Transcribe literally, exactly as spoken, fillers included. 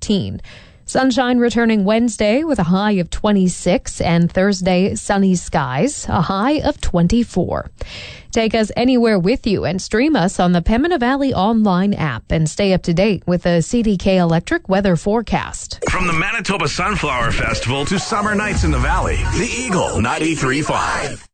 eighteen. Sunshine returning Wednesday with a high of twenty-six, and Thursday, sunny skies, a high of twenty-four. Take us anywhere with you and stream us on the Pembina Valley online app and stay up to date with the C D K Electric weather forecast. From the Manitoba Sunflower Festival to summer nights in the valley, the Eagle ninety-three point five.